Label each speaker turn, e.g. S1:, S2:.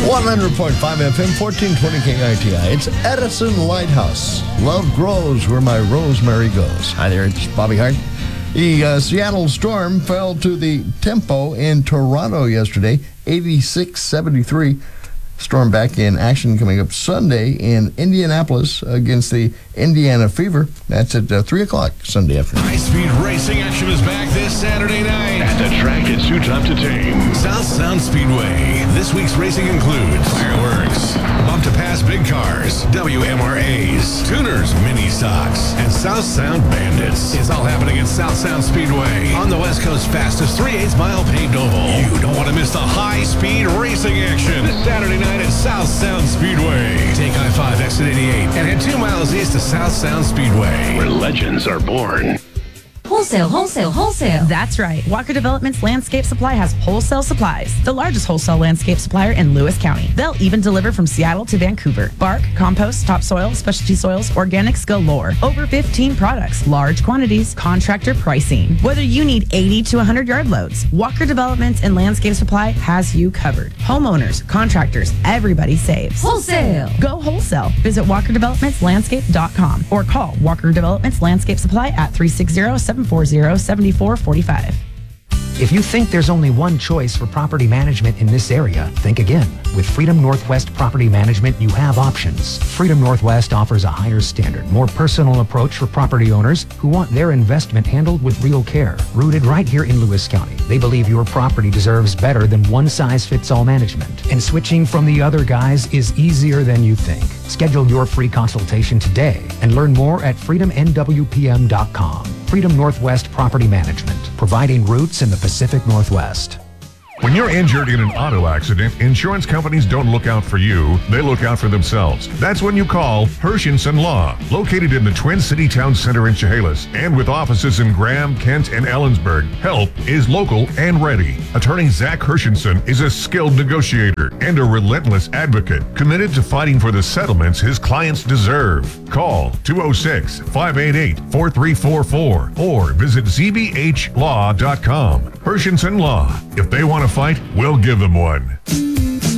S1: 100.5 FM, 1420 KITI. It's Edison Lighthouse. Love grows where my rosemary goes. Hi there, it's Bobby Hart. The Seattle storm fell to the tempo in Toronto yesterday, 86-73. Storm back in action coming up Sunday in Indianapolis against the Indiana Fever. That's at 3 o'clock Sunday afternoon.
S2: High-speed racing action is back this Saturday night at the track at too tough to tame. South Sound Speedway. This week's racing includes fireworks, bump-to-pass big cars, WMRAs, tuners, mini stocks, and South Sound Bandits. It's all happening at South Sound Speedway on the West Coast's fastest 3/8 mile paved oval. You don't want to miss the high-speed racing action this Saturday night at South Sound Speedway. Take I-5 exit 88 and head 2 miles east to South Sound Speedway, where legends are born.
S3: Wholesale. That's right. Walker Development's Landscape Supply has wholesale supplies, the largest wholesale landscape supplier in Lewis County. They'll even deliver from Seattle to Vancouver. Bark, compost, topsoil, specialty soils, organics galore. Over 15 products, large quantities, contractor pricing. Whether you need 80 to 100 yard loads, Walker Development and Landscape Supply has you covered. Homeowners, contractors, everybody saves. Wholesale. Go wholesale. Visit WalkerDevelopmentsLandscape.com or call Walker Developments Landscape Supply at 360-740-7445.
S4: If you think there's only one choice for property management in this area, think again. With Freedom Northwest Property Management, you have options. Freedom Northwest offers a higher standard, more personal approach for property owners who want their investment handled with real care. Rooted right here in Lewis County, they believe your property deserves better than one-size-fits-all management. And switching from the other guys is easier than you think. Schedule your free consultation today and learn more at freedomnwpm.com. Freedom Northwest Property Management, providing roots in the Pacific Northwest.
S5: When you're injured in an auto accident, insurance companies don't look out for you, they look out for themselves. That's when you call Hershenson Law, located in the Twin City Town Center in Chehalis, and with offices in Graham, Kent, and Ellensburg. Help is local and ready. Attorney Zach Hershenson is a skilled negotiator and a relentless advocate, committed to fighting for the settlements his clients deserve. Call 206-588-4344 or visit zbhlaw.com. Hershenson Law. If they want to fight, we'll give them one.